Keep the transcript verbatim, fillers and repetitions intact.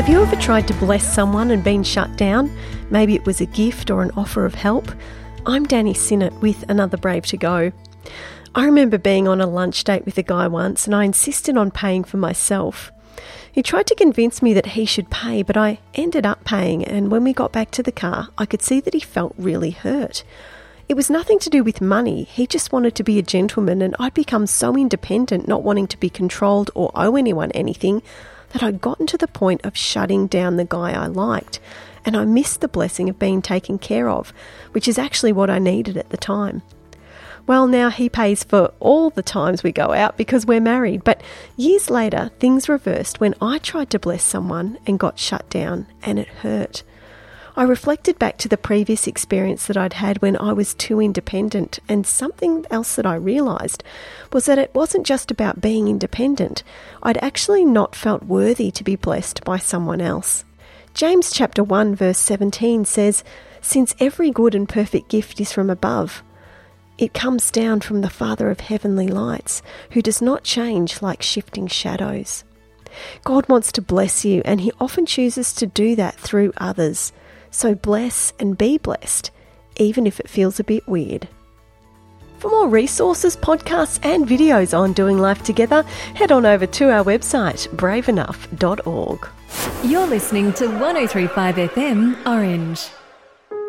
Have you ever tried to bless someone and been shut down? Maybe it was a gift or an offer of help. I'm Danny Sinnott with Another Brave to Go. I remember being on a lunch date with a guy once and I insisted on paying for myself. He tried to convince me that he should pay, but I ended up paying, and when we got back to the car, I could see that he felt really hurt. It was nothing to do with money. He just wanted to be a gentleman, and I'd become so independent, not wanting to be controlled or owe anyone anything, that I'd gotten to the point of shutting down the guy I liked, and I missed the blessing of being taken care of, which is actually what I needed at the time. Well, now he pays for all the times we go out because we're married, but years later, things reversed when I tried to bless someone and got shut down, and it hurt. I reflected back to the previous experience that I'd had when I was too independent, and something else that I realised was that it wasn't just about being independent. I'd actually not felt worthy to be blessed by someone else. James chapter one verse seventeen says, "Since every good and perfect gift is from above, it comes down from the Father of heavenly lights, who does not change like shifting shadows." God wants to bless you, and he often chooses to do that through others. So bless and be blessed, even if it feels a bit weird. For more resources, podcasts and videos on doing life together, head on over to our website, brave enough dot org. You're listening to one oh three point five F M Orange.